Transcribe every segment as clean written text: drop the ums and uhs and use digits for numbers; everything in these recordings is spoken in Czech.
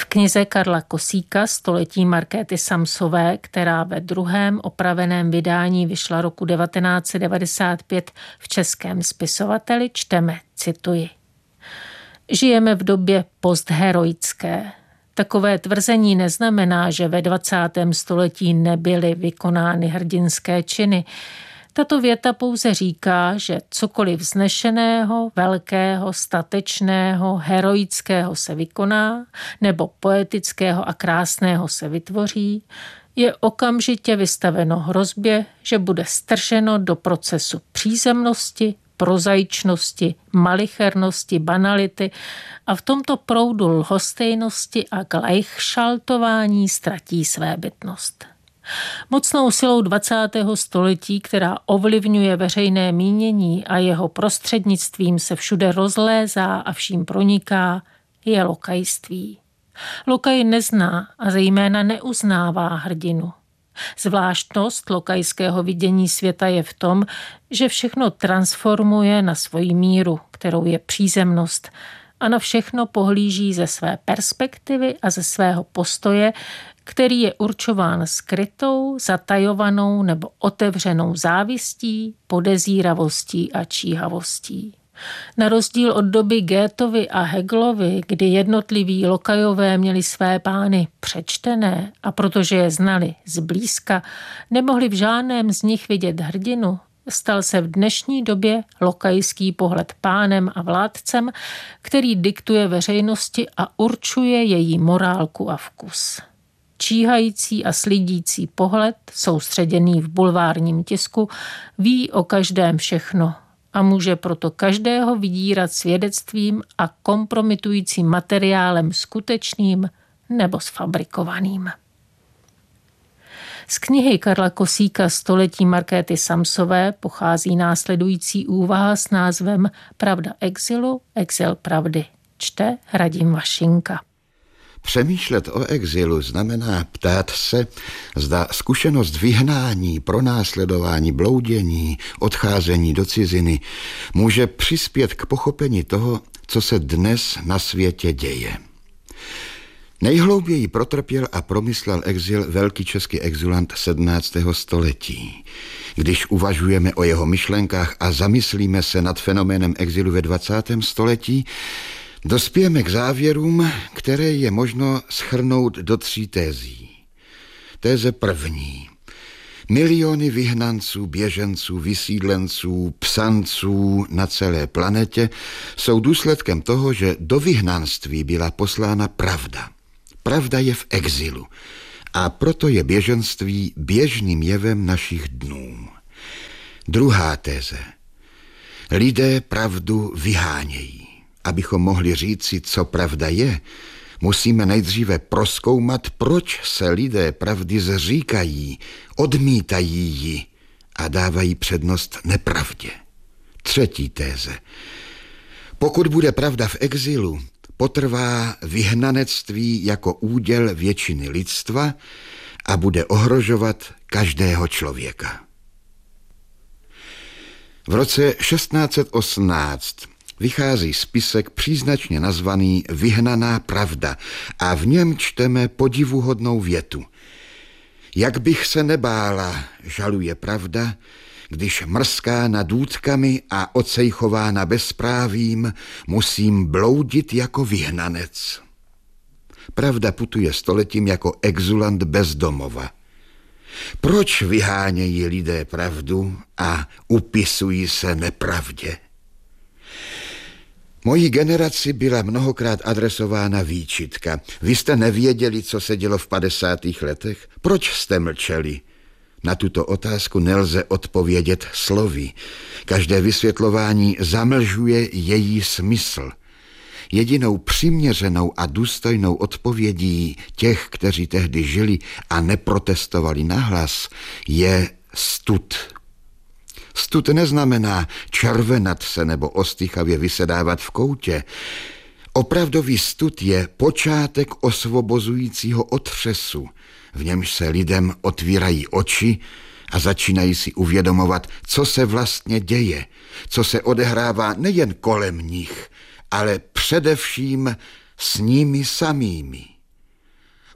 knize Karla Kosíka Století Markéty Samsové, která ve druhém opraveném vydání vyšla roku 1995 v Českém spisovateli, čteme, cituji. Žijeme v době postheroické. Takové tvrzení neznamená, že ve 20. století nebyly vykonány hrdinské činy. Tato věta pouze říká, že cokoliv vznešeného, velkého, statečného, heroického se vykoná, nebo poetického a krásného se vytvoří, je okamžitě vystaveno hrozbě, že bude strženo do procesu přízemnosti, prozaičnosti, malichernosti, banality a v tomto proudu lhostejnosti a gleichschaltování ztratí své bytnost. Mocnou silou 20. století, která ovlivňuje veřejné mínění a jeho prostřednictvím se všude rozlézá a vším proniká, je lokajství. Lokaj nezná a zejména neuznává hrdinu. Zvláštnost lokajského vidění světa je v tom, že všechno transformuje na svoji míru, kterou je přízemnost, a na všechno pohlíží ze své perspektivy a ze svého postoje, který je určován skrytou, zatajovanou nebo otevřenou závistí, podezíravostí a číhavostí. Na rozdíl od doby Goethovy a Hegelovy, kdy jednotliví lokajové měli své pány přečtené a protože je znali zblízka, nemohli v žádném z nich vidět hrdinu, stal se v dnešní době lokajský pohled pánem a vládcem, který diktuje veřejnosti a určuje její morálku a vkus. Číhající a slidící pohled, soustředěný v bulvárním tisku, ví o každém všechno a může proto každého vydírat svědectvím a kompromitujícím materiálem skutečným nebo sfabrikovaným. Z knihy Karla Kosíka Století Markéty Samsové pochází následující úvaha s názvem Pravda exilu, exil pravdy. Čte Radim Vašinka. Přemýšlet o exilu znamená ptát se, zda zkušenost vyhnání, pronásledování, bloudění, odcházení do ciziny může přispět k pochopení toho, co se dnes na světě děje. Nejhlouběji protrpěl a promyslel exil velký český exilant 17. století. Když uvažujeme o jeho myšlenkách a zamyslíme se nad fenoménem exilu ve 20. století, dospějeme k závěrům, které je možno shrnout do 3 tézí. Téze první. Miliony vyhnanců, běženců, vysídlenců, psanců na celé planetě jsou důsledkem toho, že do vyhnanství byla poslána pravda. Pravda je v exilu a proto je běženství běžným jevem našich dnů. Druhá téze. Lidé pravdu vyhánějí. Abychom mohli říci, co pravda je, musíme nejdříve prozkoumat, proč se lidé pravdy zříkají, odmítají ji a dávají přednost nepravdě. Třetí téze. Pokud bude pravda v exilu, potrvá vyhnanectví jako úděl většiny lidstva a bude ohrožovat každého člověka. V roce 1618 vychází spisek příznačně nazvaný Vyhnaná pravda a v něm čteme podivuhodnou větu. Jak bych se nebála, žaluje pravda, když mrskána důtkami a ocejchována bezprávím, musím bloudit jako vyhnanec. Pravda putuje stoletím jako exulant bez domova. Proč vyhánějí lidé pravdu a upisují se nepravdě? Mojí generaci byla mnohokrát adresována výčitka. Vy jste nevěděli, co se dělo v 50. letech? Proč jste mlčeli? Na tuto otázku nelze odpovědět slovy. Každé vysvětlování zamlžuje její smysl. Jedinou přiměřenou a důstojnou odpovědí těch, kteří tehdy žili a neprotestovali nahlas, je stud. Stud neznamená červenat se nebo ostychavě vysedávat v koutě. Opravdový stud je počátek osvobozujícího otřesu, v němž se lidem otvírají oči a začínají si uvědomovat, co se vlastně děje, co se odehrává nejen kolem nich, ale především s nimi samými.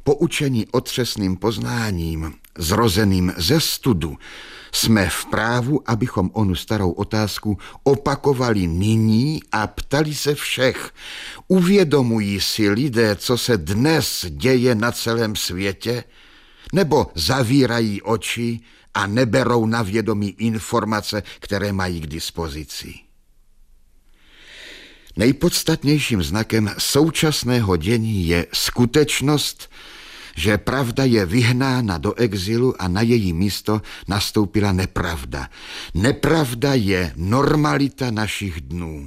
poučení otřesným poznáním, zrozeným ze studu, jsme v právu, abychom onu starou otázku opakovali nyní a ptali se všech. Uvědomují si lidé, co se dnes děje na celém světě? Nebo zavírají oči a neberou na vědomí informace, které mají k dispozici? Nejpodstatnějším znakem současného dění je skutečnost, že pravda je vyhnána do exilu a na její místo nastoupila nepravda. Nepravda je normalita našich dnů.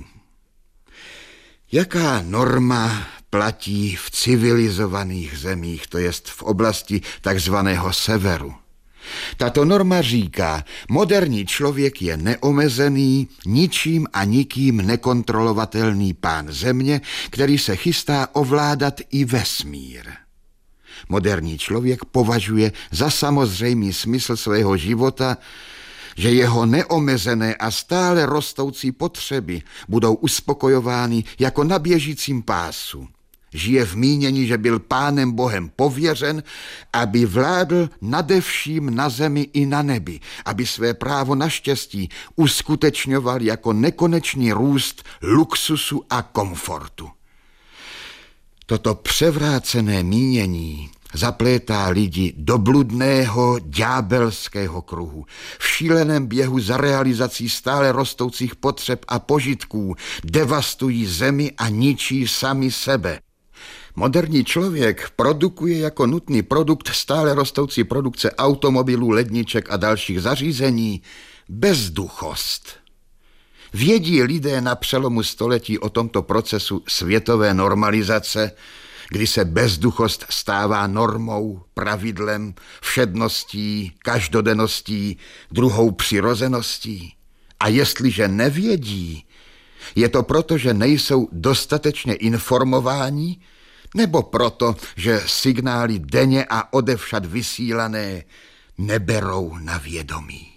Jaká norma platí v civilizovaných zemích, to jest v oblasti takzvaného severu? Tato norma říká, moderní člověk je neomezený, ničím a nikým nekontrolovatelný pán země, který se chystá ovládat i vesmír. Moderní člověk považuje za samozřejmý smysl svého života, že jeho neomezené a stále rostoucí potřeby budou uspokojovány jako na běžícím pásu. Žije v mínění, že byl Pánem Bohem pověřen, aby vládl nade vším na zemi i na nebi, aby své právo na štěstí uskutečňoval jako nekonečný růst luxusu a komfortu. Toto převrácené mínění zaplétá lidi do bludného ďábelského kruhu. V šíleném běhu za realizací stále rostoucích potřeb a požitků devastují zemi a ničí sami sebe. Moderní člověk produkuje jako nutný produkt stále rostoucí produkce automobilů, ledniček a dalších zařízení bezduchost. Vědí lidé na přelomu století o tomto procesu světové normalizace, kdy se bezduchost stává normou, pravidlem, všedností, každodenností, druhou přirozeností? A jestliže nevědí, je to proto, že nejsou dostatečně informováni, nebo proto, že signály denně a odevšad vysílané neberou na vědomí?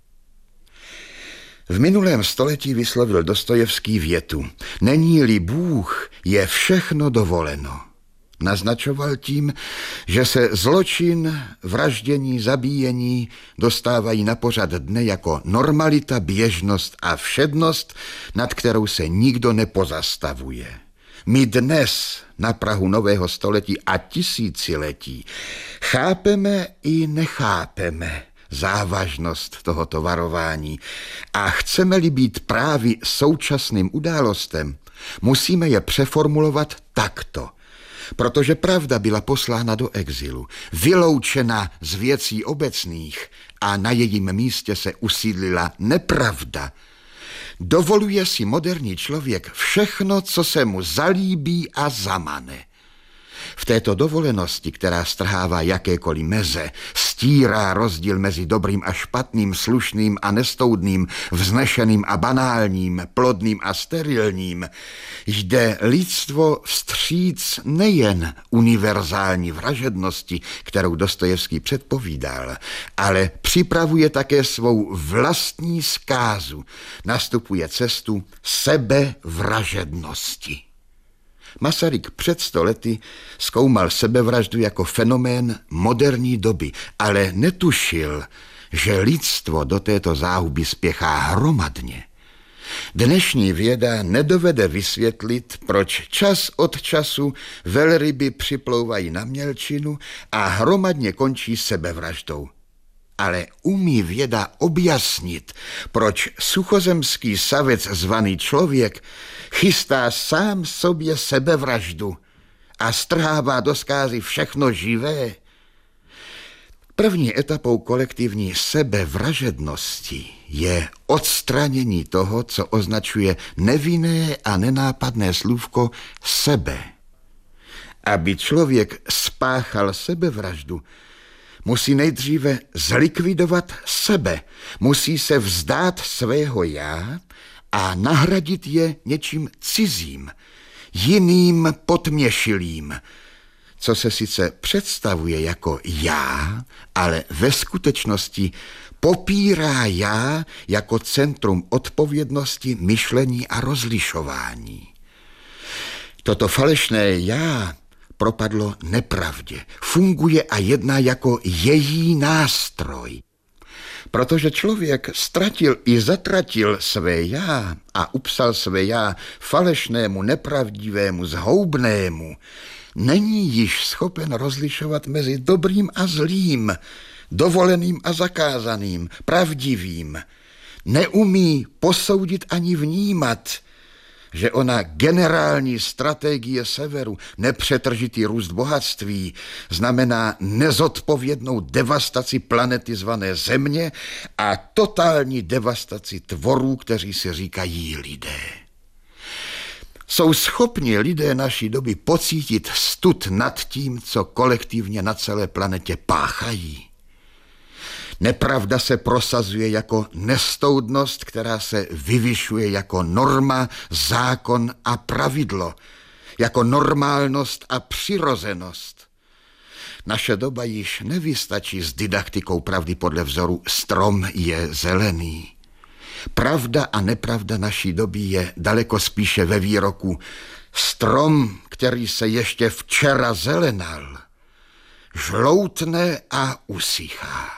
V minulém století vyslovil Dostojevský větu: není-li Bůh, je všechno dovoleno. Naznačoval tím, že se zločin, vraždění, zabíjení dostávají na pořad dne jako normalita, běžnost a všednost, nad kterou se nikdo nepozastavuje. My dnes na prahu nového století a tisíciletí chápeme i nechápeme závažnost tohoto varování a chceme-li být právě současným událostem, musíme je přeformulovat takto. Protože pravda byla poslána do exilu, vyloučena z věcí obecných a na jejím místě se usídlila nepravda, dovoluje si moderní člověk všechno, co se mu zalíbí a zamane. V této dovolenosti, která strhává jakékoliv meze, stírá rozdíl mezi dobrým a špatným, slušným a nestoudným, vznešeným a banálním, plodným a sterilním, jde lidstvo vstříc nejen univerzální vražednosti, kterou Dostojevský předpovídal, ale připravuje také svou vlastní zkázu, nastupuje cestu sebevražednosti. Masaryk před 100 lety zkoumal sebevraždu jako fenomén moderní doby, ale netušil, že lidstvo do této záhuby spěchá hromadně. Dnešní věda nedovede vysvětlit, proč čas od času velryby připlouvají na mělčinu a hromadně končí sebevraždou. Ale umí věda objasnit, proč suchozemský savec zvaný člověk chystá sám sobě sebevraždu a strhává do zkázy všechno živé. První etapou kolektivní sebevražednosti je odstranění toho, co označuje nevinné a nenápadné slůvko sebe. Aby člověk spáchal sebevraždu, musí nejdříve zlikvidovat sebe, musí se vzdát svého já a nahradit je něčím cizím, jiným podměšilým, co se sice představuje jako já, ale ve skutečnosti popírá já jako centrum odpovědnosti, myšlení a rozlišování. Toto falešné já propadlo nepravdě. Funguje a jedná jako její nástroj. Protože člověk ztratil i zatratil své já a upsal své já falešnému, nepravdivému, zhoubnému, není již schopen rozlišovat mezi dobrým a zlým, dovoleným a zakázaným, pravdivým. Neumí posoudit ani vnímat, že ona generální strategie severu, nepřetržitý růst bohatství, znamená nezodpovědnou devastaci planety zvané Země a totální devastaci tvorů, kteří si říkají lidé. Jsou schopni lidé naší doby pocítit stud nad tím, co kolektivně na celé planetě páchají? Nepravda se prosazuje jako nestoudnost, která se vyvyšuje jako norma, zákon a pravidlo, jako normálnost a přirozenost. Naše doba již nevystačí s didaktikou pravdy podle vzoru strom je zelený. Pravda a nepravda naší doby je daleko spíše ve výroku strom, který se ještě včera zelenal, žloutne a usychá.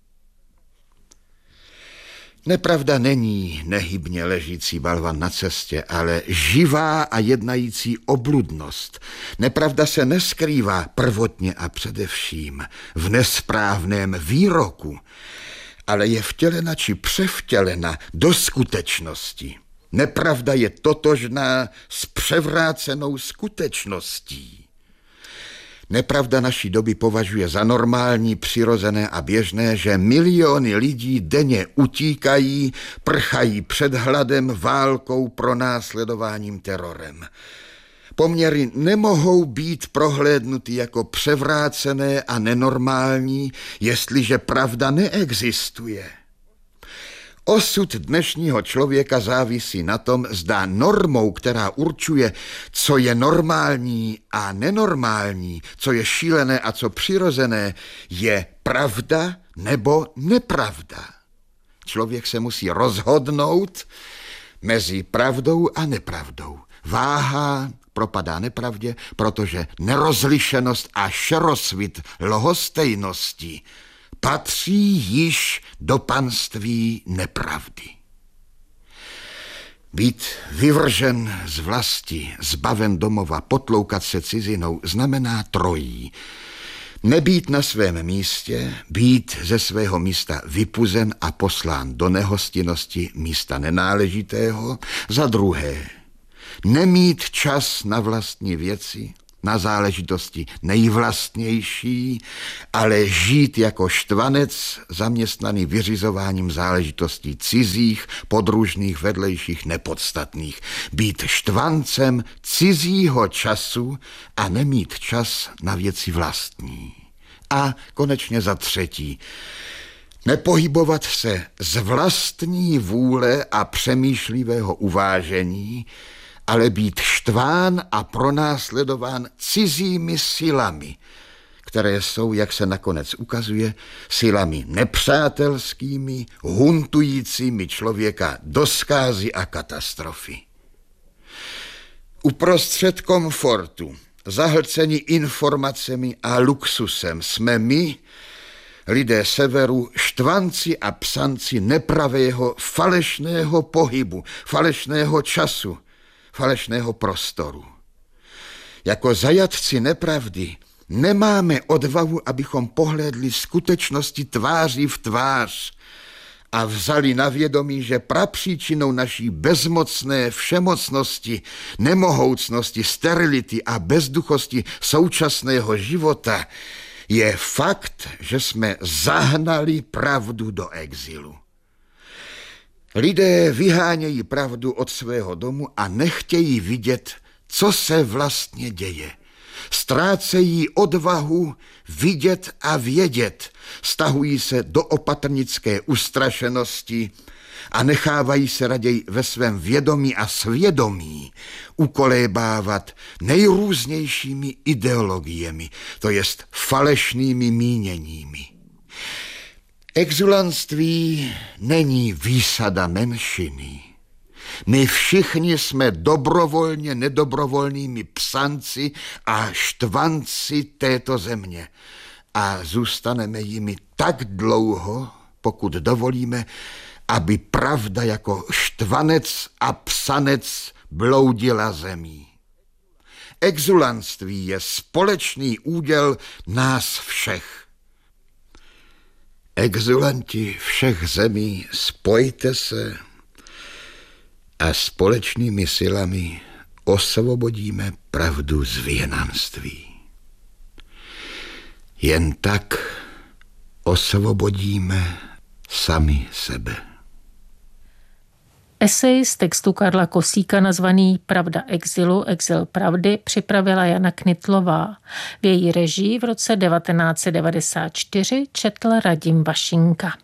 Nepravda není nehybně ležící balvan na cestě, ale živá a jednající obludnost. Nepravda se neskrývá prvotně a především v nesprávném výroku, ale je vtělena či převtělena do skutečnosti. Nepravda je totožná s převrácenou skutečností. Nepravda naší doby považuje za normální, přirozené a běžné, že miliony lidí denně utíkají, prchají před hladem, válkou, pronásledováním, terorem. Poměry nemohou být prohlédnuty jako převrácené a nenormální, jestliže pravda neexistuje. Osud dnešního člověka závisí na tom, zda normou, která určuje, co je normální a nenormální, co je šílené a co přirozené, je pravda nebo nepravda. Člověk se musí rozhodnout mezi pravdou a nepravdou. Váhá, propadá nepravdě, protože nerozlišenost a šerosvit lhostejnosti patří již do panství nepravdy. Být vyvržen z vlasti, zbaven domova, potloukat se cizinou, znamená trojí. Nebýt na svém místě, být ze svého místa vypuzen a poslán do nehostinnosti místa nenáležitého. Za druhé, nemít čas na vlastní věci, na záležitosti nejvlastnější, ale žít jako štvanec zaměstnaný vyřizováním záležitostí cizích, podružných, vedlejších, nepodstatných. Být štvancem cizího času a nemít čas na věci vlastní. A konečně za třetí, nepohybovat se z vlastní vůle a přemýšlivého uvážení, ale být štván a pronásledován cizími silami, které jsou, jak se nakonec ukazuje, silami nepřátelskými, huntujícími člověka do zkázy a katastrofy. Uprostřed komfortu, zahlceni informacemi a luxusem, jsme my, lidé severu, štvanci a psanci nepravého, falešného pohybu, falešného času, falešného prostoru. Jako zajatci nepravdy nemáme odvahu, abychom pohlédli skutečnosti tváří v tvář a vzali na vědomí, že prapříčinou naší bezmocné všemocnosti, nemohoucnosti, sterility a bezduchosti současného života je fakt, že jsme zahnali pravdu do exilu. Lidé vyhánějí pravdu od svého domu a nechtějí vidět, co se vlastně děje. Ztrácejí odvahu vidět a vědět, stahují se do opatrnické ustrašenosti a nechávají se raději ve svém vědomí a svědomí ukolébávat nejrůznějšími ideologiemi, to jest falešnými míněními. Exulantství není výsada menšiny. My všichni jsme dobrovolně nedobrovolnými psanci a štvanci této země a zůstaneme jimi tak dlouho, pokud dovolíme, aby pravda jako štvanec a psanec bloudila zemí. Exulantství je společný úděl nás všech. Exulanti všech zemí, spojte se a společnými silami osvobodíme pravdu z vyhnanství. Jen tak osvobodíme sami sebe. Esej z textu Karla Kosíka nazvaný Pravda exilu, exil pravdy připravila Jana Knitlová. V její režii v roce 1994 četl Radim Vašinka.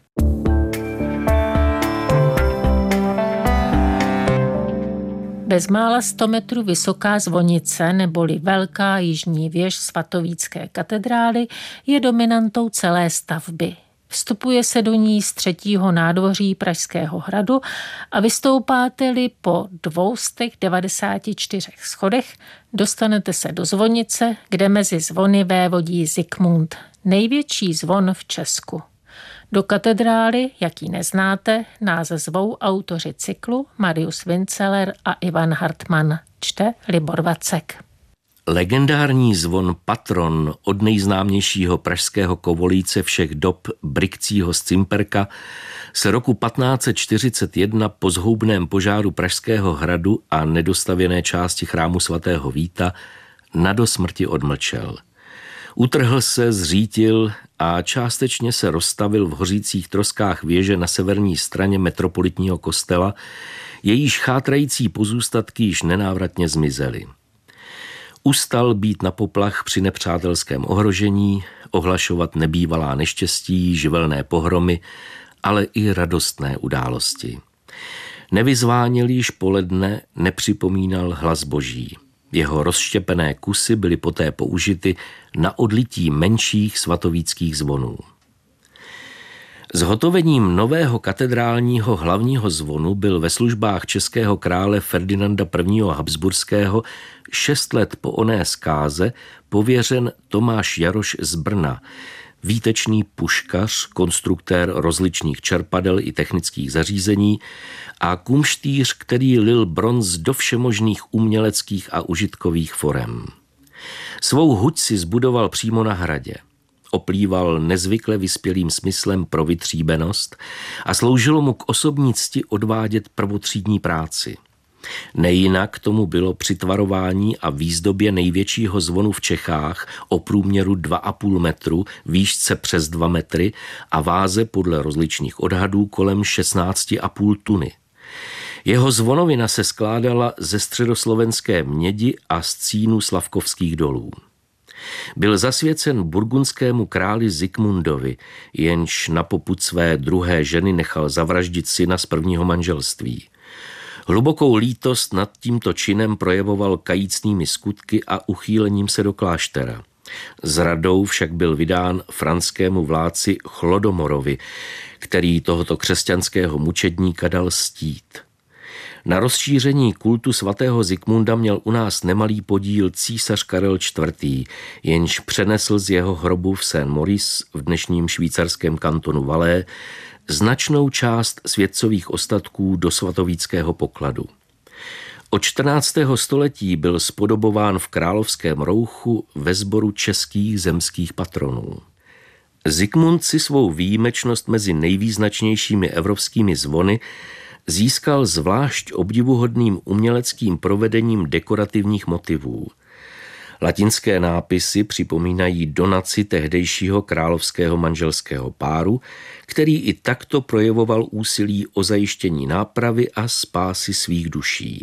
Bezmála 100 metrů vysoká zvonice neboli velká jižní věž svatovícké katedrály je dominantou celé stavby. Vstupuje se do ní z 3. nádvoří Pražského hradu a vystoupáte-li po 294 schodech, dostanete se do zvonice, kde mezi zvony vévodí Zikmund, největší zvon v Česku. Do katedrály, jak ji neznáte, nás zvou autoři cyklu Marius Vinceler a Ivan Hartmann. Čte Libor Vacek. Legendární zvon Patron od nejznámějšího pražského kovolíce všech dob Brikcího z Cimperka se roku 1541 po zhoubném požáru Pražského hradu a nedostavěné části chrámu svatého Víta nadosmrti odmlčel. Utrhl se, zřítil a částečně se rozstavil v hořících troskách věže na severní straně metropolitního kostela, jejíž chátrající pozůstatky již nenávratně zmizely. Ustal být na poplach při nepřátelském ohrožení, ohlašovat nebývalá neštěstí, živelné pohromy, ale i radostné události. Nevyzváněl již poledne, nepřipomínal hlas boží. Jeho rozštěpené kusy byly poté použity na odlití menších svatovíckých zvonů. Zhotovením nového katedrálního hlavního zvonu byl ve službách českého krále Ferdinanda I. Habsburského 6 let po oné zkáze pověřen Tomáš Jaroš z Brna, výtečný puškař, konstruktér rozličných čerpadel i technických zařízení a kumštýř, který lil bronz do všemožných uměleckých a užitkových forem. Svou huť si zbudoval přímo na hradě. Oplýval nezvykle vyspělým smyslem pro vytříbenost a sloužilo mu k osobní cti odvádět prvotřídní práci. Nejinak tomu bylo při tvarování a výzdobě největšího zvonu v Čechách o průměru 2,5 metru, výšce přes 2 metry a váze podle rozličných odhadů kolem 16,5 tuny. Jeho zvonovina se skládala ze středoslovenské mědi a z cínu Slavkovských dolů. Byl zasvěcen burgundskému králi Zikmundovi, jenž na popud své druhé ženy nechal zavraždit syna z prvního manželství. Hlubokou lítost nad tímto činem projevoval kajícnými skutky a uchýlením se do kláštera. Zradou však byl vydán franskému vládci Chlodomorovi, který tohoto křesťanského mučedníka dal stít. Na rozšíření kultu svatého Zikmunda měl u nás nemalý podíl císař Karel IV., jenž přenesl z jeho hrobu v Saint-Maurice v dnešním švýcarském kantonu Valais značnou část světcových ostatků do svatovíckého pokladu. Od 14. století byl spodobován v Královském rouchu ve sboru českých zemských patronů. Zikmund si svou výjimečnost mezi nejvýznačnějšími evropskými zvony získal zvlášť obdivuhodným uměleckým provedením dekorativních motivů. Latinské nápisy připomínají donaci tehdejšího královského manželského páru, který i takto projevoval úsilí o zajištění nápravy a spásy svých duší.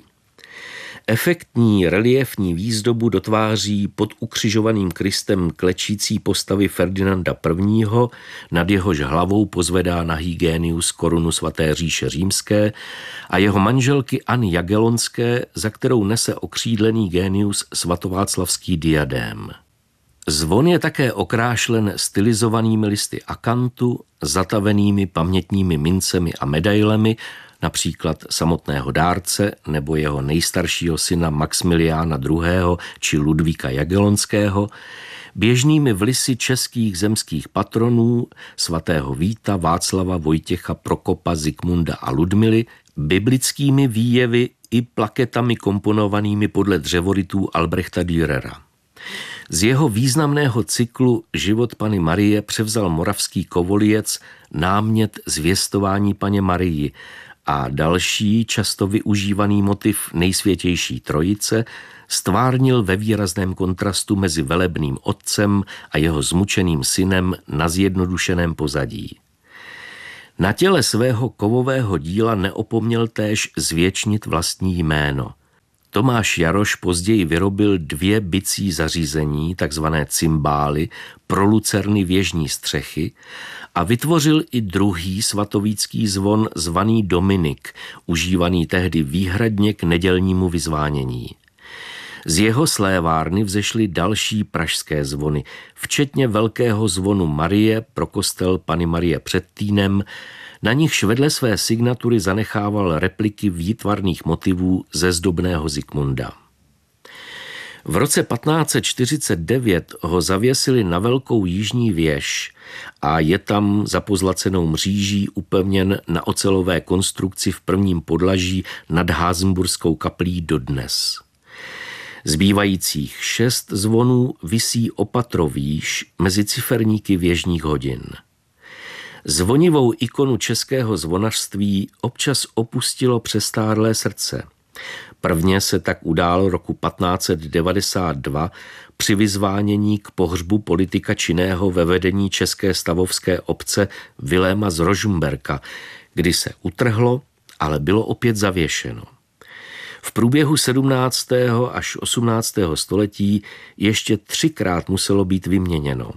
Efektní reliefní výzdobu dotváří pod ukřižovaným Kristem klečící postavy Ferdinanda I., nad jehož hlavou pozvedá nahý génius korunu svaté říše římské a jeho manželky Anny Jagellonské, za kterou nese okřídlený génius svatováclavský diadém. Zvon je také okrášlen stylizovanými listy akantu, zatavenými pamětními mincemi a medailemi například samotného dárce nebo jeho nejstaršího syna Maxmiliána II. Či Ludvíka Jagellonského, běžnými vlisy českých zemských patronů svatého Víta, Václava, Vojtěcha, Prokopa, Zikmunda a Ludmily, biblickými výjevy i plaketami komponovanými podle dřevorytů Albrechta Dürera. Z jeho významného cyklu Život Panny Marie převzal moravský Kovolijec námět Zvěstování Panně Marii a další často využívaný motiv Nejsvětější Trojice stvárnil ve výrazném kontrastu mezi velebným otcem a jeho zmučeným synem na zjednodušeném pozadí. Na těle svého kovového díla neopomněl též zvěčnit vlastní jméno. Tomáš Jaroš později vyrobil 2 bicí zařízení, takzvané cymbály, pro lucerny věžní střechy a vytvořil i druhý svatovícký zvon zvaný Dominik, užívaný tehdy výhradně k nedělnímu vyzvánění. Z jeho slévárny vzešly další pražské zvony, včetně velkého zvonu Marie pro kostel Panny Marie před Týnem, na nichž vedle své signatury zanechával repliky výtvarných motivů ze zdobného Zikmunda. V roce 1549 ho zavěsili na velkou jižní věž a je tam za pozlacenou mříží upevněn na ocelové konstrukci v prvním podlaží nad Házenburskou kaplí dodnes. Zbývajících 6 zvonů visí o patro výš mezi ciferníky věžních hodin. Zvonivou ikonu českého zvonařství občas opustilo přestárlé srdce. Prvně se tak událo roku 1592 při vyzvánění k pohřbu politika činného ve vedení české stavovské obce Viléma z Rožmberka, kdy se utrhlo, ale bylo opět zavěšeno. V průběhu 17. až 18. století ještě 3krát muselo být vyměněno.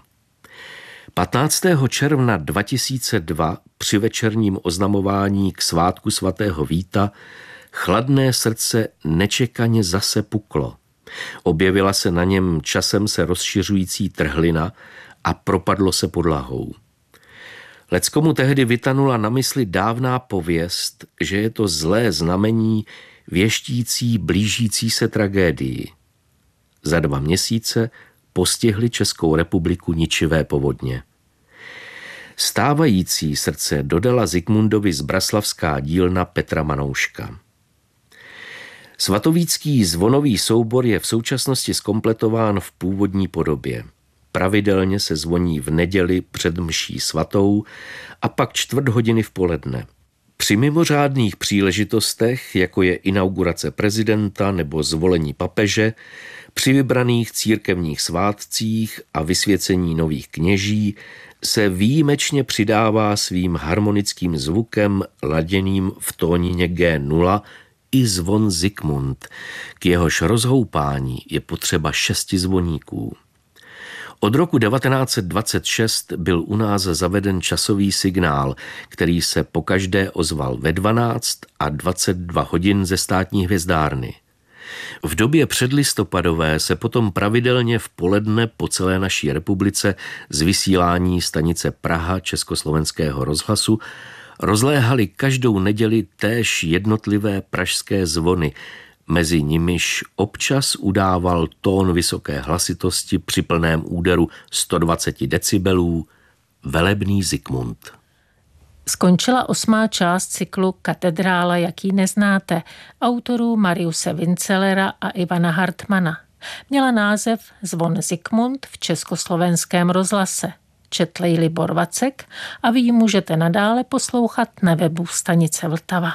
15. června 2002 při večerním oznamování k svátku svatého Víta chladné srdce nečekaně zase puklo. Objevila se na něm časem se rozšiřující trhlina a propadlo se podlahou. Leckomu tehdy vytanula na mysli dávná pověst, že je to zlé znamení věštící blížící se tragédii. Za 2 měsíce postihly Českou republiku ničivé povodně. Stávající srdce dodala Zikmundovi zbraslavská dílna Petra Manouška. Svatovícký zvonový soubor je v současnosti zkompletován v původní podobě. Pravidelně se zvoní v neděli před mší svatou a pak 1/4 hodiny v poledne. Při mimořádných příležitostech, jako je inaugurace prezidenta nebo zvolení papeže, při vybraných církevních svátcích a vysvěcení nových kněží se výjimečně přidává svým harmonickým zvukem laděným v tónině G0 i zvon Zikmund, k jehož rozhoupání je potřeba 6 zvoníků. Od roku 1926 byl u nás zaveden časový signál, který se pokaždé ozval ve 12 a 22 hodin ze státní hvězdárny. V době předlistopadové se potom pravidelně v poledne po celé naší republice z vysílání stanice Praha Československého rozhlasu rozléhaly každou neděli též jednotlivé pražské zvony, mezi nimiž občas udával tón vysoké hlasitosti při plném úderu 120 decibelů velebný Zikmund. Skončila 8. část cyklu Katedrála, jaký neznáte, autorů Mariuse Vincellera a Ivana Hartmana. Měla název Zvon Zikmund v Československém rozhlase. Četl ji Libor Vacek a vy ji můžete nadále poslouchat na webu stanice Vltava.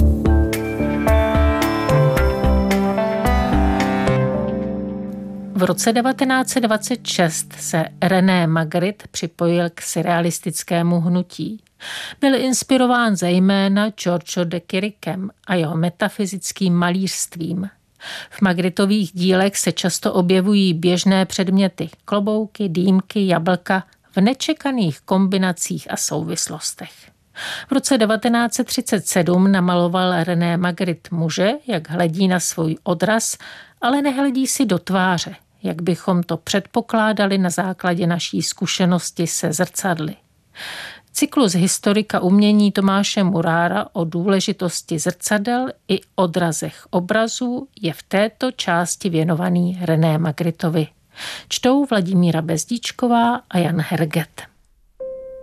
V roce 1926 se René Magritte připojil k surrealistickému hnutí. Byl inspirován zejména Giorgio de Chiriquem a jeho metafyzickým malířstvím. V Magrittových dílech se často objevují běžné předměty, klobouky, dýmky, jablka v nečekaných kombinacích a souvislostech. V roce 1937 namaloval René Magritte muže, jak hledí na svůj odraz, ale nehledí si do tváře, jak bychom to předpokládali na základě naší zkušenosti se zrcadly. Cyklus historika umění Tomáše Murára o důležitosti zrcadel i odrazech obrazů je v této části věnovaný René Magrittovi. Čtou Vladimíra Bezdíčková a Jan Herget.